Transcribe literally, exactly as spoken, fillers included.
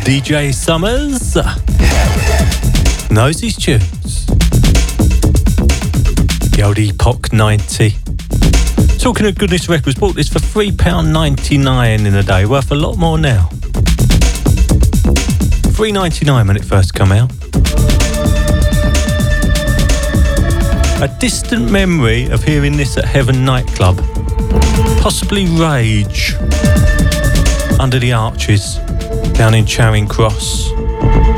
D J Summers knows his tunes. The old Epoch ninety. Talking of Goodness Records, bought this for three pounds ninety-nine in a day, worth a lot more now. three pounds ninety-nine when it first come out. A distant memory of hearing this at Heaven nightclub. Possibly Rage. Under the Arches, down in Charing Cross.